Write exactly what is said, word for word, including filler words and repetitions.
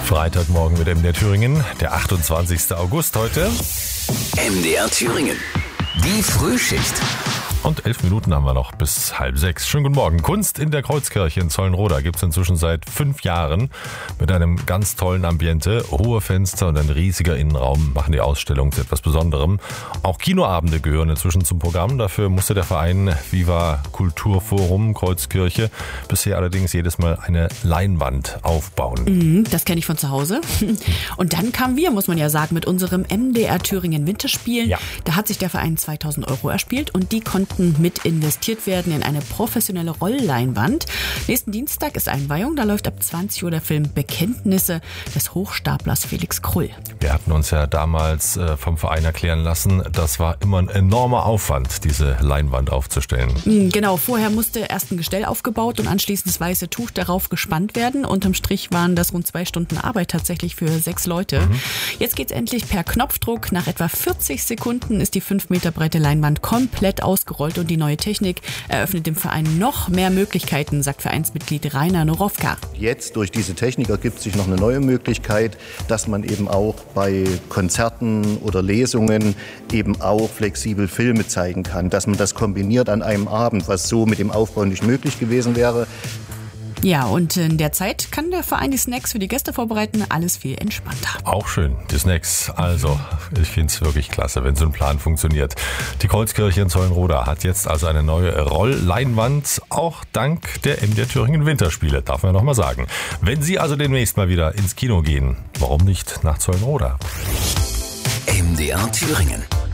Freitagmorgen mit M D R Thüringen, der achtundzwanzigster August heute. M D R Thüringen, die Frühschicht. Und elf Minuten haben wir noch bis halb sechs. Schönen guten Morgen. Kunst in der Kreuzkirche in Zollenroda gibt es inzwischen seit fünf Jahren mit einem ganz tollen Ambiente. Hohe Fenster und ein riesiger Innenraum machen die Ausstellung zu etwas Besonderem. Auch Kinoabende gehören inzwischen zum Programm. Dafür musste der Verein Viva Kulturforum Kreuzkirche bisher allerdings jedes Mal eine Leinwand aufbauen. Das kenne ich von zu Hause. Und dann kamen wir, muss man ja sagen, mit unserem M D R Thüringen Winterspiel. Ja. Da hat sich der Verein zweitausend Euro erspielt und die konnten mit investiert werden in eine professionelle Rollleinwand. Nächsten Dienstag ist Einweihung, da läuft ab zwanzig Uhr der Film Bekenntnisse des Hochstaplers Felix Krull. Wir hatten uns ja damals äh, vom Verein erklären lassen, das war immer ein enormer Aufwand, diese Leinwand aufzustellen. Genau, vorher musste erst ein Gestell aufgebaut und anschließend das weiße Tuch darauf gespannt werden. Unterm Strich waren das rund zwei Stunden Arbeit tatsächlich für sechs Leute. Mhm. Jetzt geht's endlich per Knopfdruck. Nach etwa vierzig Sekunden ist die fünf Meter breite Leinwand komplett ausgerollt und die neue Technik eröffnet dem Verein noch mehr Möglichkeiten, sagt Vereinsmitglied Rainer Norowka. Jetzt durch diese Technik ergibt sich noch eine neue Möglichkeit, dass man eben auch bei Konzerten oder Lesungen eben auch flexibel Filme zeigen kann, dass man das kombiniert an einem Abend, was so mit dem Aufbau nicht möglich gewesen wäre. Ja, und in der Zeit kann der Verein die Snacks für die Gäste vorbereiten. Alles viel entspannter. Auch schön, die Snacks. Also, ich finde es wirklich klasse, wenn so ein Plan funktioniert. Die Kreuzkirche in Zollenroda hat jetzt also eine neue Rollleinwand, auch dank der M D R Thüringen Winterspiele, darf man noch mal sagen. Wenn Sie also demnächst mal wieder ins Kino gehen, warum nicht nach Zollenroda? M D R Thüringen.